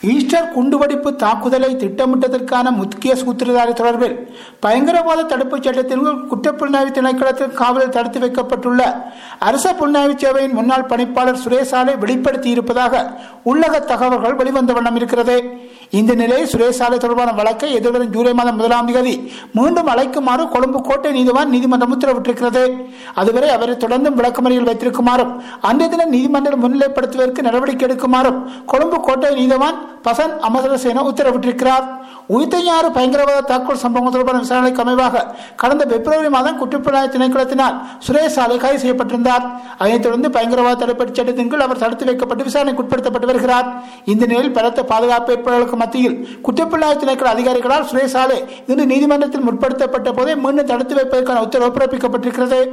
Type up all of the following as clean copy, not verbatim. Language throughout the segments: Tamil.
ஈஸ்டர் குண்டுவெடிப்பு தாக்குதலை திட்டமிட்டதற்கான முக்கிய சூத்திரதாரி தொடர்பில் பயங்கரவாத தடுப்புச் சட்டத்தின் குற்றப்புலனாய்வு திணைக்களத்தில் காவலில் தடுத்து வைக்கப்பட்டுள்ள அரச புலனாய்வு சேவையின் முன்னாள் பணிப்பாளர் சுரேசாலை வெளிப்படுத்தியிருப்பதாக உள்ளக தகவல்கள் வெளிவந்த வண்ணம் இருக்கிறது. இந்த நிலையில் சுரேசாலை தொடர்பான வழக்கை எதிர்வரும் ஜூலை மாதம் 1 மீண்டும் அழைக்குமாறு கொழும்பு கோட்டை நீதிமன்றம் உத்தரவிட்டிருக்கிறது. அதுவரை அவரை தொடர்ந்தும் விளக்கமறியல் வைத்திருக்குமாறும் அன்றைய தினம் நீதிமன்றம் முன்னிலைப்படுத்துவதற்கு நடவடிக்கை எடுக்குமாறும் கொழும்பு கோட்டை நீதிவான் பசன் அமரசேன உத்தரவிட்டிருக்கிறார். உயிர்த்தஞாறு பயங்கரவாத தாக்குதல் சம்பவம் தொடர்பான விசாரணைக்கு அமைவாக கடந்த பிப்ரவரி மாதம் குற்றப்புலனாய்வு திணைக்களத்தினால் சுரேசாலை கைது செய்யப்பட்டிருந்தார். அதனைத் தொடர்ந்து பயங்கரவாத தடுப்புச் சட்டத்தின் கீழ் அவர் தடுத்து வைக்கப்பட்டு விசாரணைக்கு உட்படுத்தப்பட்டு வருகிறார். இந்த நிலையில் பலத்த பாதுகாப்பு ஏற்பாடுகளுக்கு மத்தியில் குற்றப்புலனாய்வு திணைக்கள அதிகாரிகளால் சுரேசாலை இன்று நீதிமன்றத்தில் முற்படுத்தப்பட்ட போதே மீண்டும் தடுத்து வைப்பதற்கான உத்தரவு பிறப்பிக்கப்பட்டிருக்கிறது.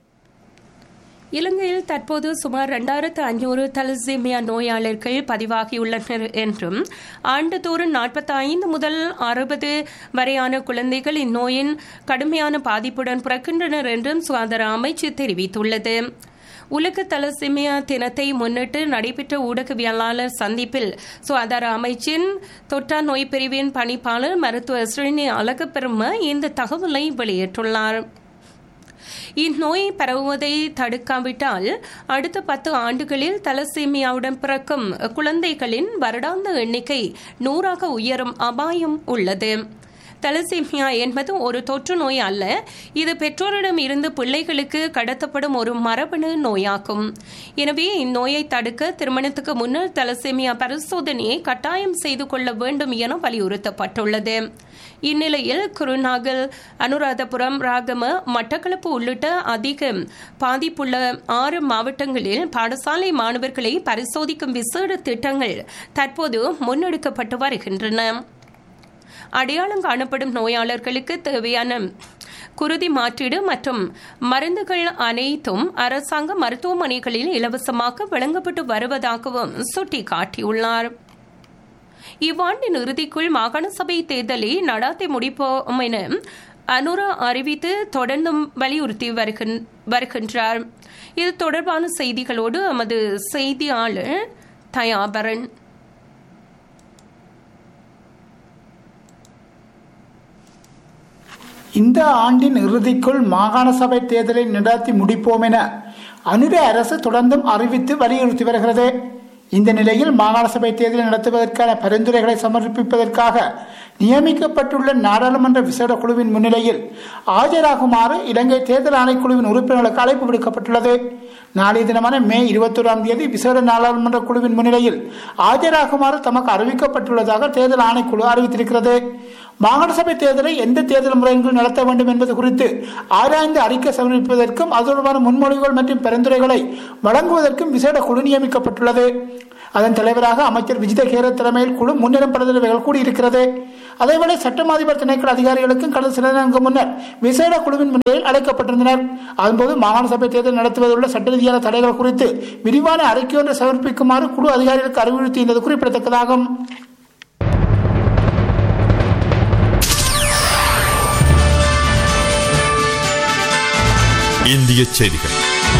இலங்கையில் தற்போது சுமார் 2500 தலசீமியா நோயாளர்கள் பதிவாகியுள்ளனர் என்றும் ஆண்டுதோறும் 45 முதல் 60 வரையான குழந்தைகள் இந்நோயின் கடுமையான பாதிப்புடன் பிறக்கின்றனர் என்றும் சுகாதார அமைச்சு தெரிவித்துள்ளது. உலக தலசீமியா தினத்தை முன்னிட்டு நடைபெற்ற ஊடகவியலாளர் சந்திப்பில் சுகாதார அமைச்சின் தொற்றா நோய் பிரிவின் பணிப்பாளர் மருத்துவர் ஸ்ரீனி அழகப்பெரும இந்த தகவலை வெளியிட்டுள்ளார். இந்நோய் பரவுவதை தடுக்காவிட்டால் அடுத்த 10 ஆண்டுகளில் தலசீமியாவுடன் பிறக்கும் குழந்தைகளின் வருடாந்த எண்ணிக்கை 100ஆக உயரும் அபாயம் உள்ளது. தலசீமியா என்பது ஒரு தொற்று நோய் அல்ல. இது பெற்றோரிடம் இருந்து பிள்ளைகளுக்கு கடத்தப்படும் ஒரு மரபணு நோயாகும். எனவே இந்நோயை தடுக்க திருமணத்துக்கு முன்னர் தலசீமியா பரிசோதனையை கட்டாயம் செய்து கொள்ள வேண்டும் என வலியுறுத்தப்பட்டுள்ளது. இந்நிலையில் குருநாகல், அனுராதபுரம், ராகம, மட்டக்களப்பு உள்ளிட்ட அதிக பாதிப்புள்ள 6 மாவட்டங்களில் பாடசாலை மாணவர்களை பரிசோதிக்கும் விசேட திட்டங்கள் தற்போது முன்னெடுக்கப்பட்டு வருகின்றன. அடையாளம் காணப்படும் நோயாளர்களுக்கு தேவையான குருதி மாற்றீடு மற்றும் மருந்துகள் அனைத்தும் அரசாங்க மருத்துவமனைகளில் இலவசமாக வழங்கப்பட்டு வருவதாகவும் சுட்டிக்காட்டியுள்ளார். இவ்வாண்டின் இறுதிக்குள் மாகாண சபை தேர்தலை நடாத்தி முடிப்போம் என அனுரா அறிவித்து தொடர்ந்தும் வலியுறுத்தி வருகின்றார். இது தொடர்பான செய்திகளோடு எமது செய்தியாளர் தயாபரன். இந்த ஆண்டின் இறுதிக்குள் மாகாண சபை தேர்தலை நடாத்தி முடிப்போம் என அனுர அரசு தொடர்ந்தும் அறிவித்து வலியுறுத்தி வருகிறது. இந்த நிலையில் மாகாண சபை தேர்தலை நடத்துவதற்கான பரிந்துரைகளை சமர்ப்பிப்பதற்காக நியமிக்கப்பட்டுள்ள நாடாளுமன்ற விசேட குழுவின் முன்னிலையில் ஆஜராகுமாறு இலங்கை தேர்தல் ஆணைக்குழுவின் உறுப்பினர்களுக்கு அழைப்பு விடுக்கப்பட்டுள்ளது. நாளைய தினமான மே 21 விசேட நாடாளுமன்ற குழுவின் முன்னிலையில் ஆஜராகுமாறு தமக்கு அறிவிக்கப்பட்டுள்ளதாக தேர்தல் ஆணைக்குழு அறிவித்திருக்கிறது. மாகாண சபை தேர்தலை எந்த தேர்தல் முறையில் நடத்த வேண்டும் என்பது குறித்து ஆராய்ந்து அறிக்கை சமர்ப்பிப்பதற்கும் அது தொடர்பான முன்மொழிவுகள் மற்றும் பரிந்துரைகளை வழங்குவதற்கும் விசேட குழு நியமிக்கப்பட்டுள்ளது. அதன் தலைவராக அமைச்சர் விஜித கேர தலைமையில் குழு முன்னிடம் பிரதிநிதிகள் கூடியிருக்கிறது. அதேவேளை சட்டம் அதிபர் திணைக்கள அதிகாரிகளுக்கும் கடந்த சில நாட்களுக்கு முன்னர் விசேட குழுவின் முன்னிலையில் அழைக்கப்பட்டிருந்தனர். அதன்போது மாகாண சபை தேர்தல் நடத்துவதில் உள்ள சட்ட ரீதியான தடைகள் குறித்து விரிவான அறிக்கை ஒன்றை சமர்ப்பிக்குமாறு குழு அதிகாரிகளுக்கு அறிவுறுத்தியது குறிப்பிடத்தக்கதாகும். இந்திய செய்திகள்.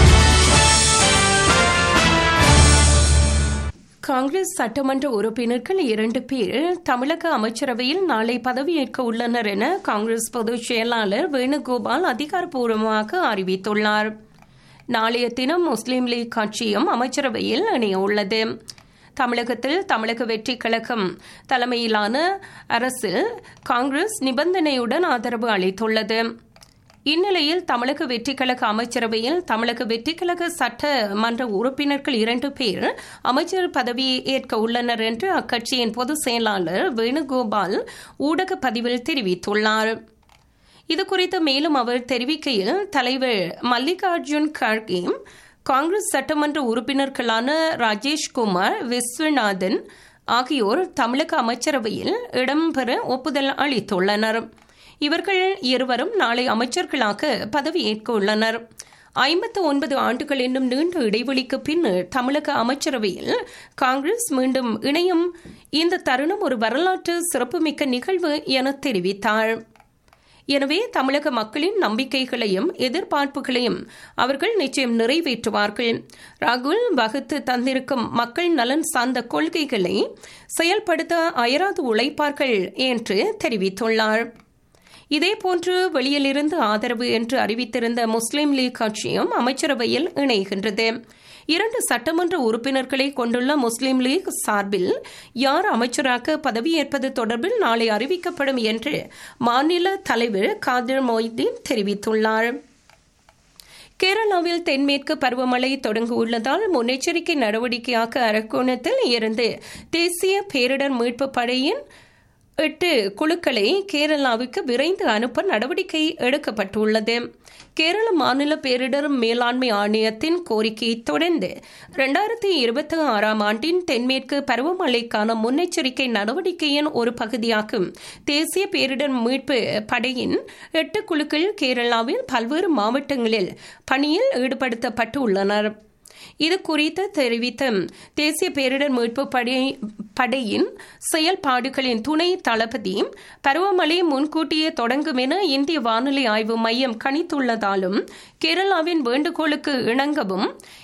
காங்கிரஸ் சட்டமன்ற உறுப்பினர்கள் 2 பேர் தமிழக அமைச்சரவையில் நாளை பதவியேற்க உள்ளனர் என காங்கிரஸ் பொதுச் செயலாளர் வேணுகோபால் அதிகாரப்பூர்வமாக அறிவித்துள்ளார். நாளைய தினம் முஸ்லீம் லீக் கட்சியும் அமைச்சரவையில் இணைய உள்ளது. தமிழகத்தில் தமிழக வெற்றி கழகம் தலைமையிலான அரசில் காங்கிரஸ் நிபந்தனையுடன் ஆதரவு அளித்துள்ளது. இந்நிலையில் தமிழக வெற்றிக்கழக அமைச்சரவையில் தமிழக வெற்றிக்கழக சட்டமன்ற உறுப்பினர்கள் 2 பேர் அமைச்சர் பதவியை ஏற்க உள்ளனர் என்று அக்கட்சியின் பொதுச் செயலாளர் வேணுகோபால் ஊடக பதிவில் தெரிவித்துள்ளார். இதுகுறித்து மேலும் அவர் தெரிவிக்கையில் தலைவர் மல்லிகார்ஜுன் கார்கே, காங்கிரஸ் சட்டமன்ற உறுப்பினர்களான ராஜேஷ்குமார், விஸ்வநாதன் ஆகியோர் தமிழக அமைச்சரவையில் இடம்பெற ஒப்புதல் அளித்துள்ளனர். இவர்கள் இருவரும் நாளை அமைச்சர்களாக பதவியேற்க உள்ளனர். 59 ஆண்டுகள் என்னும் நீண்ட இடைவெளிக்கு பின்னர் தமிழக அமைச்சரவையில் காங்கிரஸ் மீண்டும் இணையும் இந்த தருணம் ஒரு வரலாற்று சிறப்புமிக்க நிகழ்வு என தெரிவித்தார். எனவே தமிழக மக்களின் நம்பிக்கைகளையும் எதிர்பார்ப்புகளையும் அவர்கள் நிச்சயம் நிறைவேற்றுவார்கள். ராகுல் வகுத்து தந்திருக்கும் மக்கள் நலன் சார்ந்த கொள்கைகளை செயல்படுத்த அயராது உழைப்பார்கள் என்று தெரிவித்துள்ளார். இதேபோன்று வெளியிலிருந்து ஆதரவு என்று அறிவித்திருந்த முஸ்லிம் லீக் கட்சியும் அமைச்சரவையில் இணைகின்றது. 2 சட்டமன்ற உறுப்பினர்களை கொண்டுள்ள முஸ்லிம் லீக் சார்பில் யார் அமைச்சராக பதவியேற்பது தொடர்பில் நாளை அறிவிக்கப்படும் என்று மாநில தலைவர் காதிர் மொய்தீன் தெரிவித்துள்ளார். கேரளாவில் தென்மேற்கு பருவமழை தொடங்கியுள்ளதால் முன்னெச்சரிக்கை நடவடிக்கையாக அரக்கோணத்தில் இருந்து தேசிய பேரிடர் மீட்பு படையின் 8 குழுக்களை கேரளாவுக்கு விரைந்து அனுப்ப நடவடிக்கை எடுக்கப்பட்டுள்ளது. கேரள மாநில பேரிடர் மேலாண்மை ஆணையத்தின் கோரிக்கையை தொடர்ந்து 2026 ஆண்டின் தென்மேற்கு பருவமழைக்கான முன்னெச்சரிக்கை நடவடிக்கையின் ஒரு பகுதியாகும் தேசிய பேரிடர் மீட்பு படையின் 8 குழுக்கள் கேரளாவில் பல்வேறு மாவட்டங்களில் பணியில் ஈடுபடுத்தப்பட்டுள்ளனர். இது குறித்து தெரிவித்த தேசிய பேரிடர் மீட்பு படையின் செயல்பாடுகளின் துணை தளபதி, பருவமழை முன்கூட்டியே தொடங்கும் என இந்திய வானிலை ஆய்வு மையம் கணித்துள்ளதாலும் கேரளாவின் வேண்டுகோளுக்கு இணங்கவும்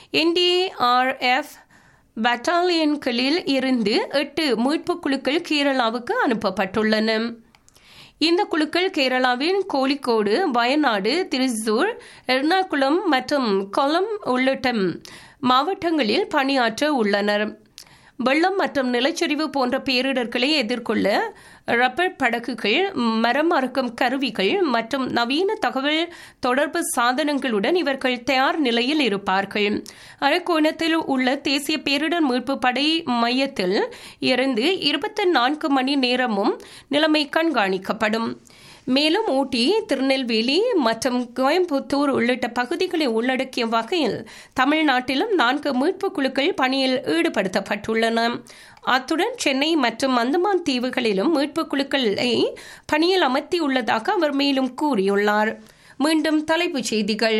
NDRF பட்டாலியன்களில் இருந்து 8 மீட்பு குழுக்கள் கேரளாவுக்கு அனுப்பப்பட்டுள்ளன. இந்த குழுக்கள் கேரளாவின் கோழிக்கோடு, வயநாடு, திருச்சூர், எர்ணாகுளம் மற்றும் கொல்லம் உள்ளிட்ட மாவட்டங்களில் பணியாற்ற உள்ளனர். வெள்ளம் மற்றும் நிலச்சரிவு போன்ற பேரிடர்களை எதிர்கொள்ள ரப்பர் படகுகள், மரம் அறுக்கும் கருவிகள் மற்றும் நவீன தகவல் தொடர்பு சாதனங்களுடன் இவர்கள் தயார் நிலையில் இருப்பார்கள். அரக்கோணத்தில் உள்ள தேசிய பேரிடர் மீட்பு படை மையத்தில் இருந்து 24 மணி நேரமும் நிலைமை கண்காணிக்கப்படும். மேலும் ஊட்டி, திருநெல்வேலி மற்றும் கோயம்புத்தூர் உள்ளிட்ட பகுதிகளை உள்ளடக்கிய வகையில் தமிழ்நாட்டிலும் 4 மீட்பு குழுக்கள் பணியில் ஈடுபடுத்தப்பட்டுள்ளன. அத்துடன் சென்னை மற்றும் அந்தமான் தீவுகளிலும் மீட்பு குழுக்களை பணியில் அமர்த்தியுள்ளதாக அவர் மேலும் கூறியுள்ளார். மீண்டும் தலைப்புச் செய்திகள்.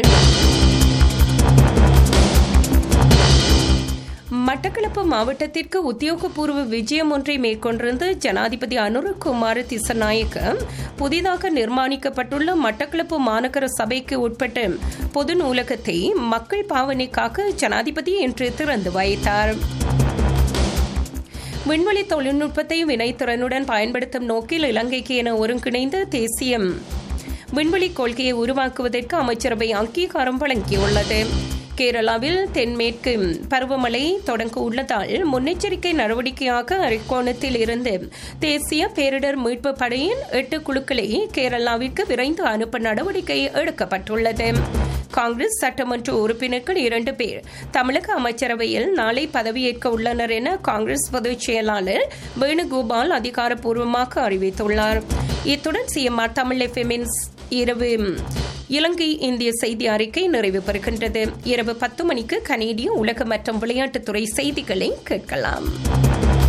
மட்டக்களப்பு மாவட்டத்திற்கு உத்தியோகபூர்வ விஜயம் ஒன்றை மேற்கொண்டிருந்த ஜனாதிபதி அனுரகுமார திசநாயக்க புதிதாக நிர்மாணிக்கப்பட்டுள்ள மட்டக்களப்பு மாநகர சபைக்கு உட்பட்ட பொது நூலகத்தை மக்கள் பாவனைக்காக ஜனாதிபதி இன்று திறந்து வைத்தார். விண்வெளி தொழில்நுட்பத்தை வினைத்திறனுடன் பயன்படுத்தும் நோக்கில் இலங்கைக்கு என ஒருங்கிணைந்த தேசிய விண்வெளி கொள்கையை உருவாக்குவதற்கு அமைச்சரவை அங்கீகாரம் வழங்கியுள்ளது. கேரளாவில் தென்மேற்கு பருவமழை தொடங்க உள்ளதால் முன்னெச்சரிக்கை நடவடிக்கையாக அரக்கோணத்தில் இருந்து தேசிய பேரிடர் மீட்பு படையின் 8 குழுக்களை கேரளாவிற்கு விரைந்து அனுப்ப நடவடிக்கை எடுக்கப்பட்டுள்ளது. காங்கிரஸ் சட்டமன்ற உறுப்பினர்கள் 2 பேர் தமிழக அமைச்சரவையில் நாளை பதவியேற்க உள்ளனர் என காங்கிரஸ் பொதுச் செயலாளர் வேணுகோபால் அதிகாரப்பூர்வமாக அறிவித்துள்ளார். இத்துடன் சிஎம்ஆர் தமிழ் எஃப்எம்மின் இரவு இலங்கை இந்திய செய்தி அறிக்கை நிறைவு பெறுகின்றது. இரவு 10 மணிக்கு கனேடிய உலக மற்றும் விளையாட்டுத்துறை செய்திகளை கேட்கலாம்.